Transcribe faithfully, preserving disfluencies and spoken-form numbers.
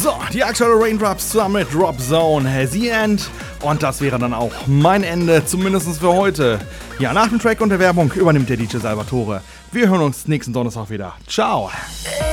So, die aktuelle Raindrops zusammen mit Drop Zone, The End. Und das wäre dann auch mein Ende, zumindest für heute. Ja, nach dem Track und der Werbung übernimmt der D J Salvatore. Wir hören uns nächsten Donnerstag wieder. Ciao.